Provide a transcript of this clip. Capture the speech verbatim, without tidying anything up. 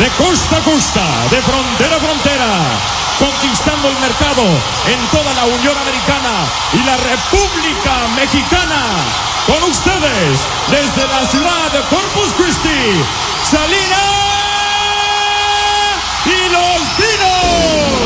de costa a costa, de frontera a frontera, conquistando el mercado en toda la Unión Americana y la República Mexicana. Con ustedes, desde la ciudad de Corpus Christi, Salinas